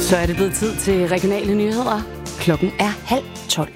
Så er det blevet tid til regionale nyheder. Klokken er 11:30.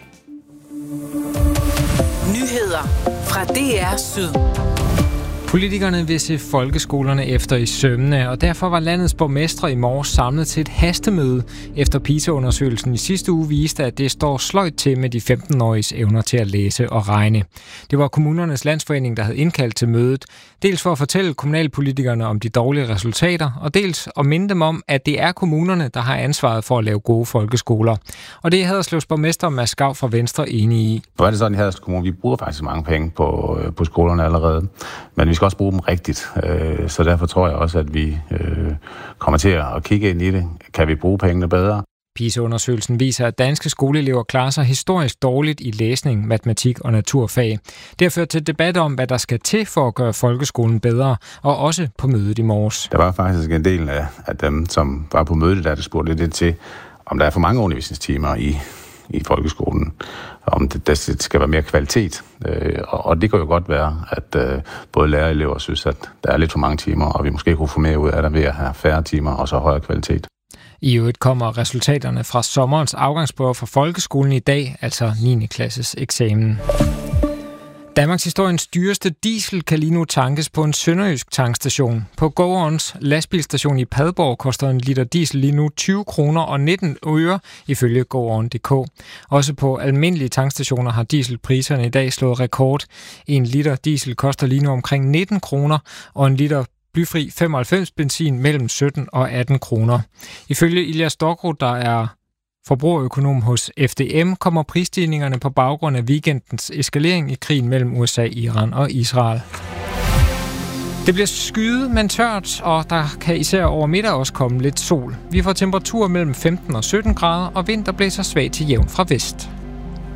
Nyheder fra DR Syd. Politikerne vil se folkeskolerne efter i sømmene, og derfor var landets borgmestre i morges samlet til et hastemøde, efter PISA-undersøgelsen i sidste uge viste, at det står sløjt til med de 15-åriges evner til at læse og regne. Det var Kommunernes Landsforening, der havde indkaldt til mødet, dels for at fortælle kommunalpolitikerne om de dårlige resultater, og dels at minde dem om, at det er kommunerne, der har ansvaret for at lave gode folkeskoler. Og det er Haderslevs borgmester Mads Gau fra Venstre enig i. Nu er det sådan i Haderslev Kommune, vi bruger faktisk mange penge på skolerne allerede, men vi skal også bruge dem rigtigt. Så derfor tror jeg også, at vi kommer til at kigge ind i det. Kan vi bruge pengene bedre? PISA-undersøgelsen viser, at danske skoleelever klarer sig historisk dårligt i læsning, matematik og naturfag. Det har ført til debat om, hvad der skal til for at gøre folkeskolen bedre, og også på mødet i morges. Der var faktisk en del af dem, som var på mødet, der spurgte lidt til, om der er for mange undervisningstimer i folkeskolen, om der skal være mere kvalitet. Og det kan jo godt være, at både lærere og elever synes, at der er lidt for mange timer, og vi måske kunne få mere ud af det ved at have færre timer og så højere kvalitet. I øvrigt kommer resultaterne fra sommerens afgangsprøver for folkeskolen i dag, altså 9. klasses eksamen. Danmarks historiens dyreste diesel kan lige nu tankes på en sønderjysk tankstation. På Go-Ons lastbilstation i Padborg koster en liter diesel lige nu 20 kroner og 19 øre ifølge GoOn.dk. Også på almindelige tankstationer har dieselpriserne i dag slået rekord. En liter diesel koster lige nu omkring 19 kroner, og en liter blyfri 95 benzin mellem 17 og 18 kroner. Ifølge Ilja Stokro, der er forbrugerøkonom hos FDM, kommer prisstigningerne på baggrund af weekendens eskalering i krigen mellem USA, Iran og Israel. Det bliver skyet, men tørt, og der kan især over middag også komme lidt sol. Vi får temperaturer mellem 15 og 17 grader, og vind der blæser svagt til jævn fra vest.